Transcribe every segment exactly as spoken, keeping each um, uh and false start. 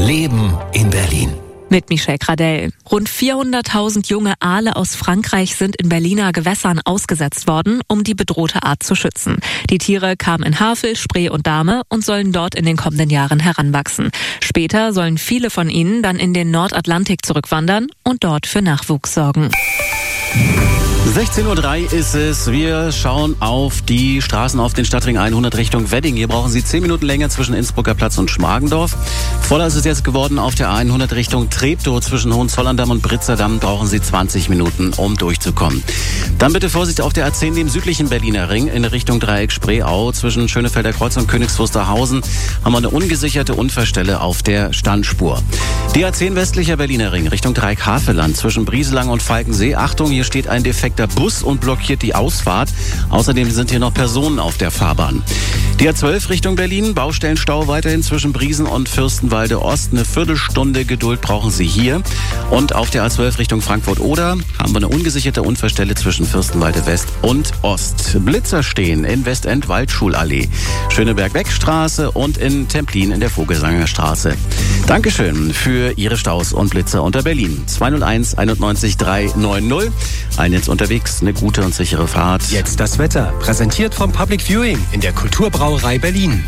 Leben in Berlin. Mit Michelle Gradell. Rund vierhunderttausend junge Aale aus Frankreich sind in Berliner Gewässern ausgesetzt worden, um die bedrohte Art zu schützen. Die Tiere kamen in Havel, Spree und Dahme und sollen dort in den kommenden Jahren heranwachsen. Später sollen viele von ihnen dann in den Nordatlantik zurückwandern und dort für Nachwuchs sorgen. sechzehn Uhr drei ist es. Wir schauen auf die Straßen auf den Stadtring hundert Richtung Wedding. Hier brauchen Sie zehn Minuten länger zwischen Innsbrucker Platz und Schmargendorf. Voller ist es jetzt geworden auf der hundert Richtung Treptow. Zwischen Hohenzollern-Damm und Britzerdamm brauchen Sie zwanzig Minuten, um durchzukommen. Dann bitte Vorsicht auf der A zehn, dem südlichen Berliner Ring in Richtung Dreieck Spreeau. Zwischen Schönefelder Kreuz und Königs Wusterhausen haben wir eine ungesicherte Unfallstelle auf der Standspur. Die A zehn westlicher Berliner Ring Richtung Dreieck Havelland zwischen Brieselang und Falkensee. Achtung, hier steht ein defekter Bus und blockiert die Ausfahrt. Außerdem sind hier noch Personen auf der Fahrbahn. Die A zwölf Richtung Berlin, Baustellenstau weiterhin zwischen Briesen und Fürstenwalde Ost. Eine Viertelstunde Geduld brauchen Sie hier. Und auf der A zwölf Richtung Frankfurt-Oder haben wir eine ungesicherte Unfallstelle zwischen Fürstenwalde West und Ost. Blitzer stehen in Westend Waldschulallee, Schöneberg-Beck-Straße und in Templin in der Vogelsanger Straße. Dankeschön für Ihre Staus und Blitzer unter Berlin. zwei null eins einundneunzig dreihundertneunzig. Ein jetzt unterwegs, eine gute und sichere Fahrt. Jetzt das Wetter, präsentiert vom Public Viewing in der Kulturbrauerei Berlin.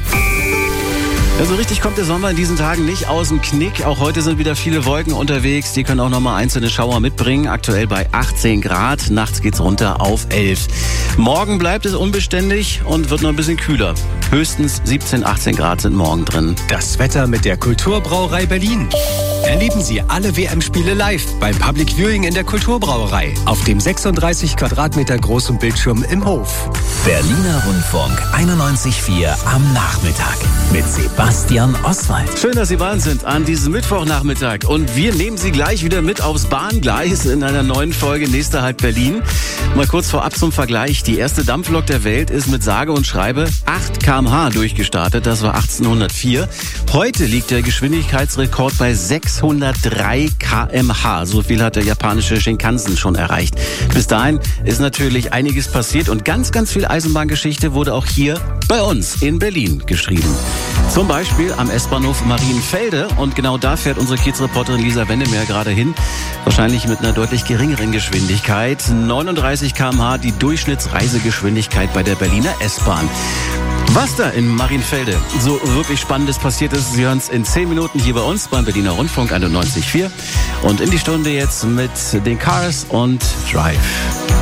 Ja, so richtig kommt der Sommer in diesen Tagen nicht aus dem Knick. Auch heute sind wieder viele Wolken unterwegs. Die können auch nochmal einzelne Schauer mitbringen. Aktuell bei achtzehn Grad. Nachts geht's runter auf elf. Morgen bleibt es unbeständig und wird noch ein bisschen kühler. Höchstens siebzehn, achtzehn Grad sind morgen drin. Das Wetter mit der Kulturbrauerei Berlin. Erleben Sie alle W M-Spiele live beim Public Viewing in der Kulturbrauerei auf dem sechsunddreißig Quadratmeter großen Bildschirm im Hof. Berliner Rundfunk einundneunzig Komma vier am Nachmittag mit Sebastian Oswald. Schön, dass Sie bei uns sind an diesem Mittwochnachmittag. Und wir nehmen Sie gleich wieder mit aufs Bahngleis in einer neuen Folge Nächster Halt Berlin. Mal kurz vorab zum Vergleich. Die erste Dampflok der Welt ist mit sage und schreibe acht Kilometer pro Stunde durchgestartet. Das war achtzehnhundertvier. Heute liegt der Geschwindigkeitsrekord bei sechshundertdrei Kilometer pro Stunde. So viel hat der japanische Shinkansen schon erreicht. Bis dahin ist natürlich einiges passiert und ganz, ganz viel Eisenbahngeschichte wurde auch hier bei uns in Berlin geschrieben. Zum Beispiel am S-Bahnhof Marienfelde. Und genau da fährt unsere Kiezreporterin Lisa Wendemeyer gerade hin. Wahrscheinlich mit einer deutlich geringeren Geschwindigkeit. neununddreißig Kilometer pro Stunde die Durchschnittsreisegeschwindigkeit bei der Berliner S-Bahn. Was da in Marienfelde so wirklich Spannendes passiert ist, Sie hören es in zehn Minuten hier bei uns beim Berliner Rundfunk einundneunzig Komma vier. Und in die Stunde jetzt mit den Cars und Drive.